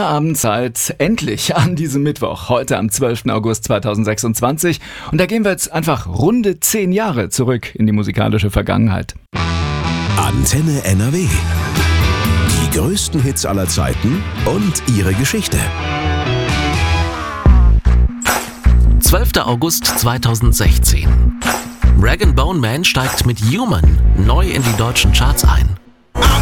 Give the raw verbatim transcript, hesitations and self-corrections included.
Feierabendzeit endlich an diesem Mittwoch, heute am zwölften August zweitausendsechsundzwanzig. Und da gehen wir jetzt einfach runde zehn Jahre zurück in die musikalische Vergangenheit. Antenne N R W. Die größten Hits aller Zeiten und ihre Geschichte. zwölfter August zweitausendsechzehn. Rag and Bone Man steigt mit Human neu in die deutschen Charts ein.